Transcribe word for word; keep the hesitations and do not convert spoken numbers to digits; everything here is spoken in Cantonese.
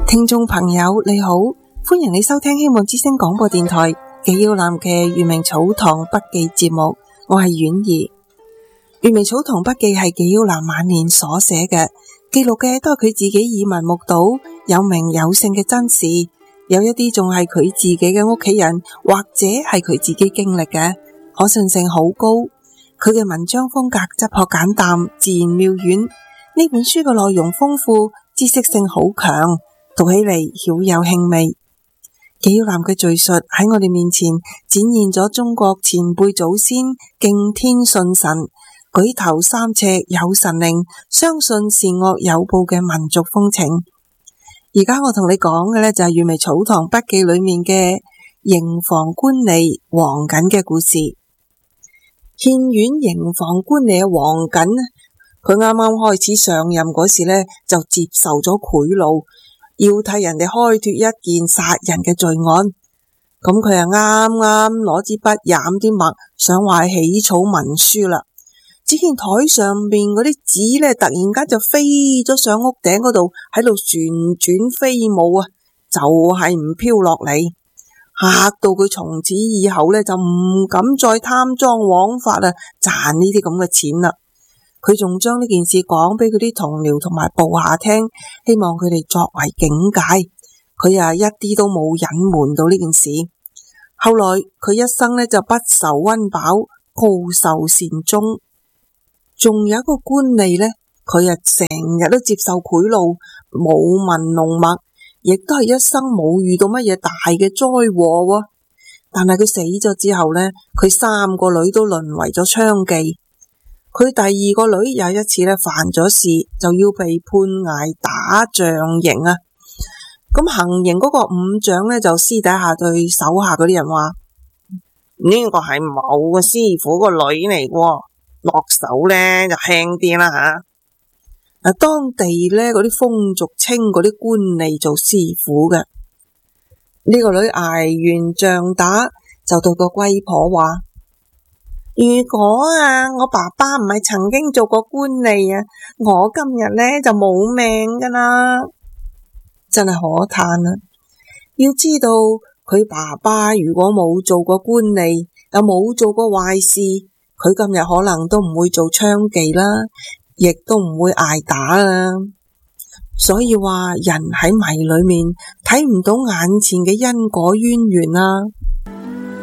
聽眾朋友你好，歡迎你收聽希望之聲廣播電台紀曉嵐嘅粵明草堂筆記節目，我係婉兒。粵明草堂筆記係紀曉嵐晚年所寫嘅，記錄嘅都係佢自己耳聞目睹有名有姓嘅真事，有一啲仲係佢自己嘅屋企人或者係佢自己經歷嘅，可信性好高。佢嘅文章風格質樸簡淡，自然妙遠。呢本書嘅內容豐富，知識性好強，讀起嚟曉有興味。紀曉嵐嘅敘述喺我哋面前展現咗中國前輩祖先敬天信神、舉頭三尺有神靈、相信善惡有報嘅民族風情。而家我同你講嘅呢，就係粵微草堂筆記裏面嘅營房官吏王瑾嘅故事。縣院營房官吏嘅王瑾，佢啱啱開始上任嗰時呢，就接受咗賄賂，要替人哋開脫一件殺人嘅罪案。咁佢啊啱啱攞支筆染啲墨，想話起草文書啦。只見台上邊嗰啲紙呢，突然間就飛咗上屋頂嗰度，喺度旋轉飛舞啊，就係唔飄落嚟，嚇到佢從此以後呢，就唔敢再貪贓枉法啊，賺呢啲咁嘅錢啦。佢仲將呢件事講俾佢啲同僚同埋部下聽，希望佢哋作為警戒。佢啊一啲都冇隱瞞到呢件事。後來佢一生呢，就不愁溫飽，高壽善終。仲有一個官吏呢，佢啊成日都接受賄賂，舞文弄墨，亦都係一生冇遇到乜嘢大嘅災禍喎。但係佢死咗之後呢，佢三個女都淪為咗娼妓。佢第二個女有一次呢犯咗事，就要被判挨打杖刑啊。咁行刑嗰個五長呢，就私底下對手下嗰啲人話：呢個係某個師傅個女嚟喎，落手呢就輕啲啦吓。嗱，當地呢嗰啲風俗稱嗰啲官吏做師傅嘅。呢個女挨完杖打，就對個龜婆話：如果啊，我爸爸唔係曾經做過官吏啊，我今日呢就冇命噶啦，真係可嘆啊！要知道佢爸爸如果冇做過官吏，又冇做過壞事，佢今日可能都唔會做娼妓啦，亦都唔會挨打啦。所以話人喺迷裏面睇唔到眼前嘅因果淵源啊！